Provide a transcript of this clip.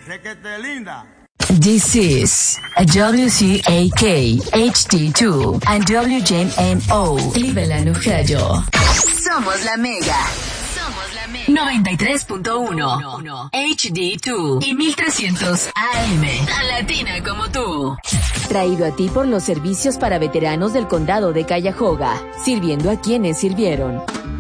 requete linda. This is WCAK HD2 and WJNO Cleveland, Ohio. Somos la Mega. 93.1 HD2 y 1300 AM. Tan latina como tú. Traído a ti por los servicios para veteranos del condado de Cuyahoga, sirviendo a quienes sirvieron.